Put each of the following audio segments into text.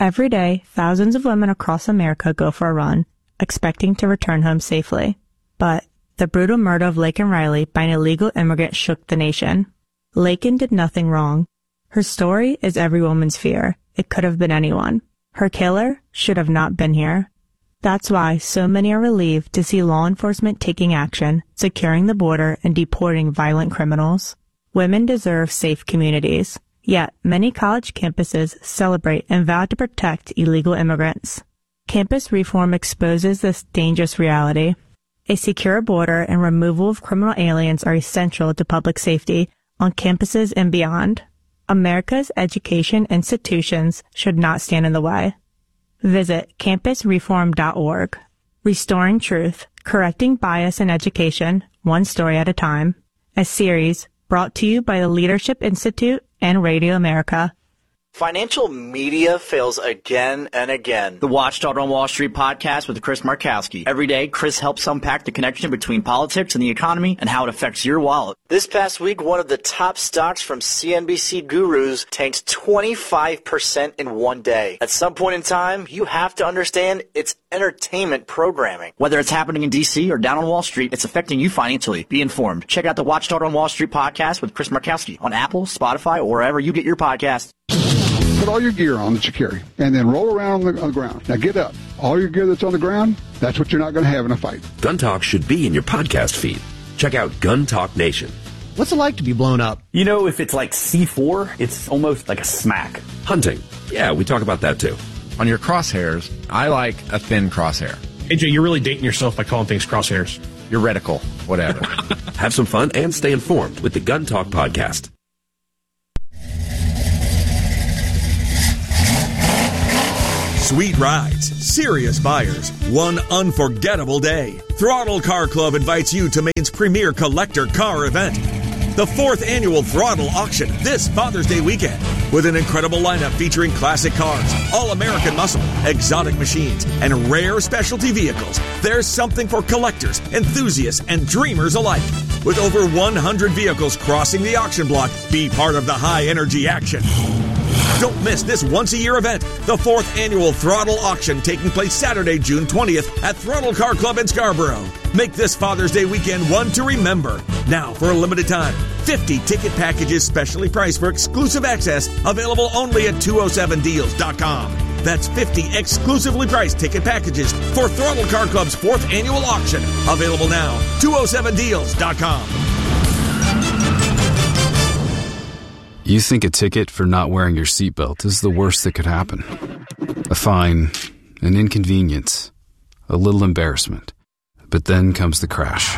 Every day, thousands of women across America go for a run, expecting to return home safely. But the brutal murder of Laken Riley by an illegal immigrant shook the nation. Laken did nothing wrong. Her story is every woman's fear. It could have been anyone. Her killer should have not been here. That's why so many are relieved to see law enforcement taking action, securing the border, and deporting violent criminals. Women deserve safe communities. Yet, many college campuses celebrate and vow to protect illegal immigrants. Campus reform exposes this dangerous reality. A secure border and removal of criminal aliens are essential to public safety on campuses and beyond. America's education institutions should not stand in the way. Visit campusreform.org. Restoring Truth, Correcting Bias in Education, One Story at a Time. A series brought to you by the Leadership Institute and Radio America. Financial media fails again and again. The Watchdog on Wall Street podcast with Chris Markowski. Every day, Chris helps unpack the connection between politics and the economy and how it affects your wallet. This past week, one of the top stocks from CNBC gurus tanked 25% in one day. At some point in time, you have to understand it's entertainment programming. Whether it's happening in D.C. or down on Wall Street, it's affecting you financially. Be informed. Check out the Watchdog on Wall Street podcast with Chris Markowski on Apple, Spotify, or wherever you get your podcasts. Put all your gear on that you carry, and then roll around on the ground. Now get up. All your gear that's on the ground, that's what you're not going to have in a fight. Gun Talk should be in your podcast feed. Check out Gun Talk Nation. What's it like to be blown up? You know, if it's like C4, it's almost like a smack. Hunting. Yeah, we talk about that too. On your crosshairs, I like a thin crosshair. AJ, you're really dating yourself by calling things crosshairs. Your reticle, whatever. Have some fun and stay informed with the Gun Talk podcast. Sweet rides, serious buyers, one unforgettable day. Throttle Car Club invites you to Maine's premier collector car event, the 4th annual Throttle Auction this Father's Day weekend, with an incredible lineup featuring classic cars, all-American muscle, exotic machines, and rare specialty vehicles. There's something for collectors, enthusiasts, and dreamers alike. With over 100 vehicles crossing the auction block, be part of the high-energy action. Don't miss this once-a-year event, the 4th annual Throttle Auction, taking place Saturday, June 20th at Throttle Car Club in Scarborough. Make this Father's Day weekend one to remember. Now, for a limited time, 50 ticket packages specially priced for exclusive access, available only at 207deals.com. That's 50 exclusively priced ticket packages for Throttle Car Club's 4th annual auction. Available now, 207deals.com. You think a ticket for not wearing your seatbelt is the worst that could happen. A fine, an inconvenience, a little embarrassment. But then comes the crash.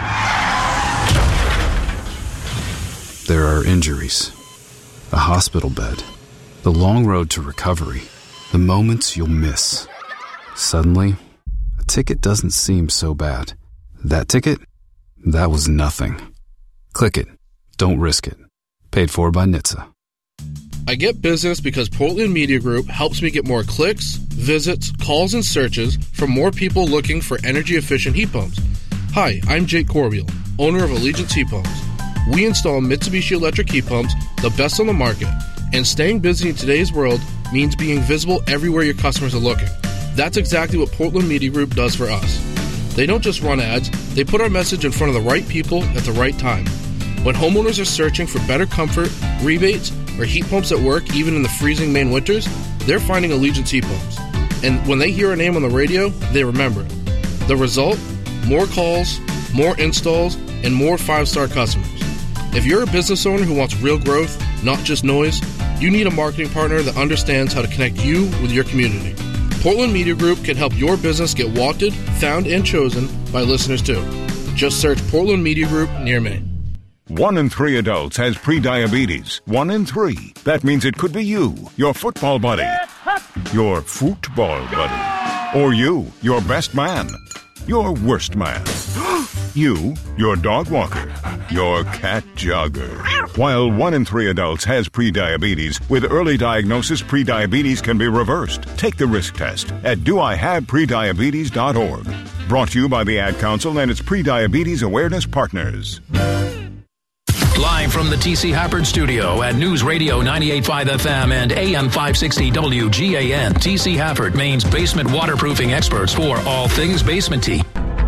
There are injuries, a hospital bed, the long road to recovery, the moments you'll miss. Suddenly, a ticket doesn't seem so bad. That ticket? That was nothing. Click it. Don't risk it. Paid for by NHTSA. I get business because Portland Media Group helps me get more clicks, visits, calls, and searches from more people looking for energy-efficient heat pumps. Hi, I'm Jake Corbeil, owner of Allegiance Heat Pumps. We install Mitsubishi electric heat pumps, the best on the market, and staying busy in today's world means being visible everywhere your customers are looking. That's exactly what Portland Media Group does for us. They don't just run ads, they put our message in front of the right people at the right time. When homeowners are searching for better comfort, rebates, or heat pumps at work, even in the freezing Maine winters, they're finding Allegiance Heat Pumps. And when they hear a name on the radio, they remember it. The result? More calls, more installs, and more 5-star customers. If you're a business owner who wants real growth, not just noise, you need a marketing partner that understands how to connect you with your community. Portland Media Group can help your business get wanted, found, and chosen by listeners too. Just search Portland Media Group near me. 1 in 3 adults has prediabetes. 1 in 3. That means it could be you, your football buddy, your football buddy, or you, your best man, your worst man, you, your dog walker, your cat jogger. While 1 in 3 adults has prediabetes, with early diagnosis, prediabetes can be reversed. Take the risk test at doihaveprediabetes.org. Brought to you by the Ad Council and its prediabetes awareness partners. Live from the T.C. Hafford Studio at News Radio 98.5 FM and AM 560 WGAN. T.C. Hafford, Maine's basement waterproofing experts for all things basement-y.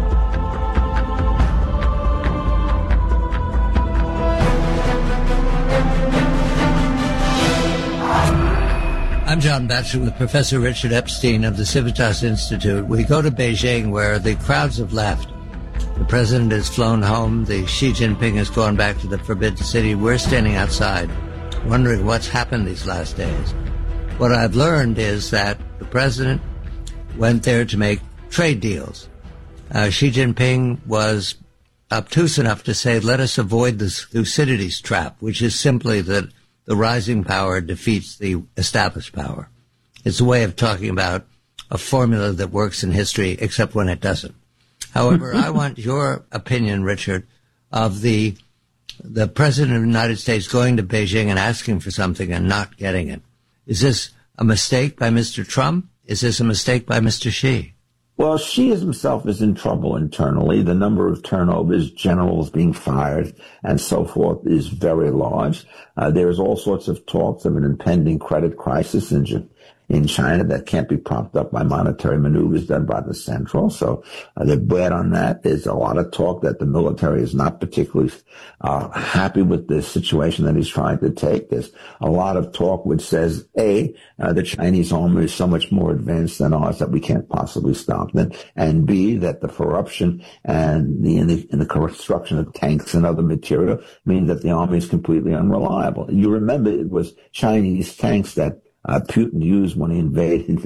I'm John Batchelor with Professor Richard Epstein of the Civitas Institute. We go to Beijing where the crowds have left. The president has flown home. The Xi Jinping has gone back to the Forbidden City. We're standing outside wondering what's happened these last days. What I've learned is that the president went there to make trade deals. Xi Jinping was obtuse enough to say, let us avoid the Thucydides trap, which is simply that the rising power defeats the established power. It's a way of talking about a formula that works in history, except when it doesn't. However, I want your opinion, Richard, of the president of the United States going to Beijing and asking for something and not getting it. Is this a mistake by Mr. Trump? Is this a mistake by Mr. Xi? Well, Xi himself is in trouble internally. The number of turnovers, generals being fired, and so forth is very large. There's all sorts of talks of an impending credit crisis in China that can't be propped up by monetary maneuvers done by the central. So they're bad on that. There's a lot of talk that the military is not particularly happy with the situation that he's trying to take. There's a lot of talk which says, A, the Chinese army is so much more advanced than ours that we can't possibly stop them, and B, that the corruption and in the construction of tanks and other material means that the army is completely unreliable. You remember it was Chinese tanks that Putin used when he invaded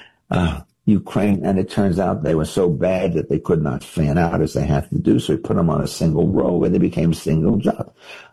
Ukraine, and it turns out they were so bad that they could not fan out as they had to do, so he put them on a single row where they became single job.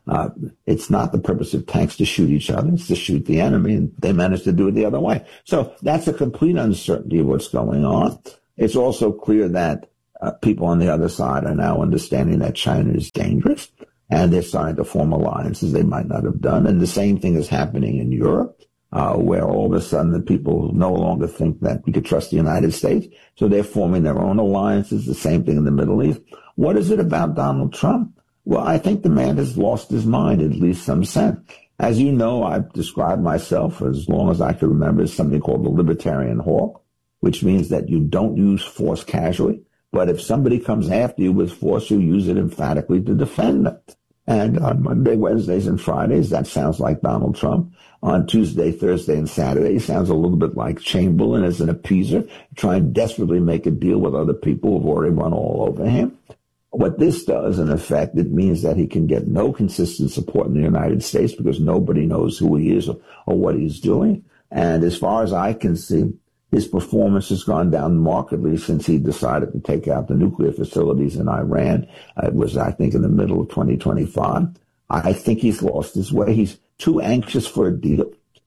It's not the purpose of tanks to shoot each other, it's to shoot the enemy, and they managed to do it the other way. So that's a complete uncertainty of what's going on. It's also clear that people on the other side are now understanding that China is dangerous, and they're starting to form alliances they might not have done, and the same thing is happening in Europe. Where all of a sudden the people no longer think that we could trust the United States. So they're forming their own alliances, the same thing in the Middle East. What is it about Donald Trump? Well, I think the man has lost his mind, at least some sense. As you know, I've described myself, for as long as I can remember, as something called the libertarian hawk, which means that you don't use force casually. But if somebody comes after you with force, you use it emphatically to defend them. And on Monday, Wednesdays, and Fridays, that sounds like Donald Trump. On Tuesday, Thursday, and Saturday, he sounds a little bit like Chamberlain as an appeaser, trying desperately to make a deal with other people who've already run all over him. What this does, in effect, it means that he can get no consistent support in the United States because nobody knows who he is or what he's doing. And as far as I can see, his performance has gone down markedly since he decided to take out the nuclear facilities in Iran. It was, I think, in the middle of 2025. I think he's lost his way. He's too anxious for a deal.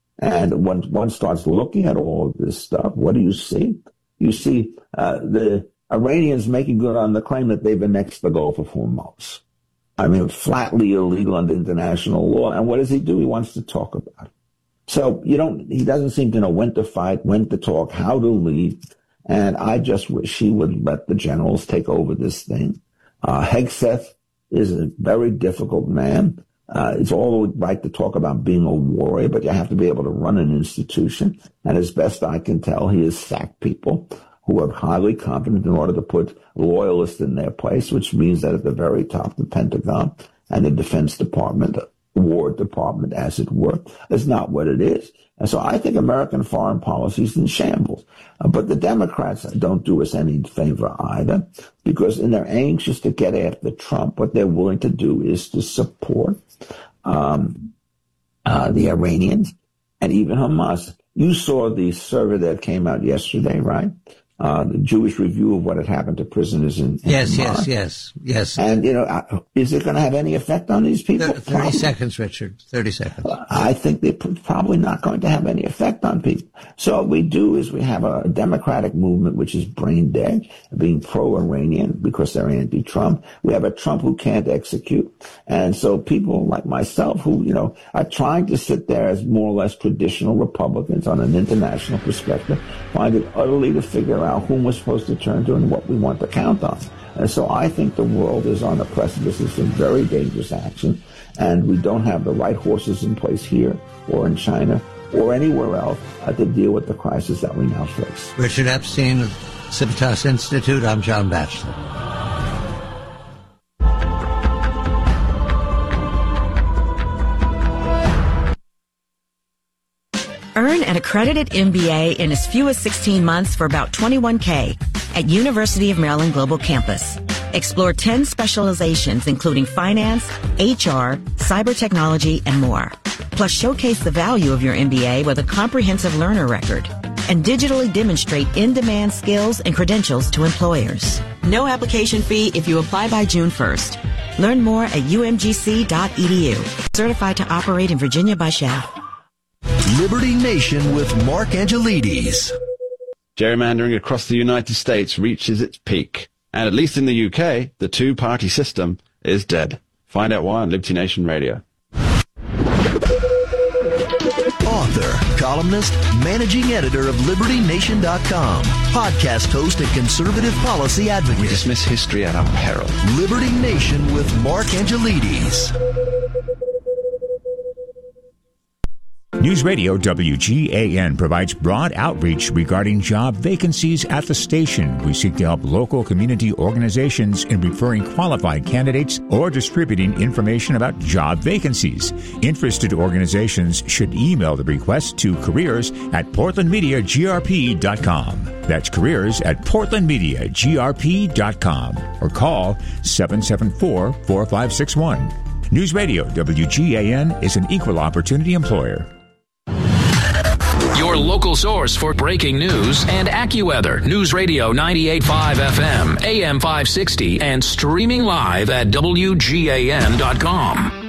And when one starts looking at all of this stuff, what do you see? You see the Iranians making good on the claim that they've annexed the Gulf of Hormuz. I mean, flatly illegal under international law. And what does he do? He wants to talk about it. So he doesn't seem to know when to fight, when to talk, how to lead. And I just wish he would let the generals take over this thing. Hegseth is a very difficult man. It's all right to talk about being a warrior, but you have to be able to run an institution. And as best I can tell, he has sacked people who are highly competent in order to put loyalists in their place, which means that at the very top, the Pentagon and the Defense Department, War Department, as it were, is not what it is. And so I think American foreign policy is in shambles. But the Democrats don't do us any favor either, because they're anxious to get after Trump. What they're willing to do is to support the Iranians and even Hamas. You saw the survey that came out yesterday, right? The Jewish review of what had happened to prisoners in Yes. And, is it going to have any effect on these people? 30 seconds, Richard. 30 seconds. I think they're probably not going to have any effect on people. So what we do is we have a democratic movement which is brain dead, being pro-Iranian because they're anti-Trump. We have a Trump who can't execute. And so people like myself who, are trying to sit there as more or less traditional Republicans on an international perspective, find it utterly to figure out whom we're supposed to turn to and what we want to count on. And so I think the world is on the precipice of some very dangerous action. And we don't have the right horses in place here or in China or anywhere else to deal with the crisis that we now face. Richard Epstein of Civitas Institute. I'm John Batchelor. Earn an accredited MBA in as few as 16 months for about $21K at University of Maryland Global Campus. Explore 10 specializations including finance, HR, cyber technology, and more. Plus showcase the value of your MBA with a comprehensive learner record and digitally demonstrate in-demand skills and credentials to employers. No application fee if you apply by June 1st. Learn more at umgc.edu. Certified to operate in Virginia by SHAF. Liberty Nation with Mark Angelides. Gerrymandering across the United States reaches its peak. And at least in the UK, the two-party system is dead. Find out why on Liberty Nation Radio. Author, columnist, managing editor of LibertyNation.com, podcast host and conservative policy advocate. We dismiss history at our peril. Liberty Nation with Mark Angelides. News Radio WGAN provides broad outreach regarding job vacancies at the station. We seek to help local community organizations in referring qualified candidates or distributing information about job vacancies. Interested organizations should email the request to careers@portlandmediagrp.com. That's careers@portlandmediagrp.com or call 774-4561. News Radio WGAN is an equal opportunity employer. Your local source for breaking news and AccuWeather. News Radio 98.5 FM, AM 560, and streaming live at WGAN.com.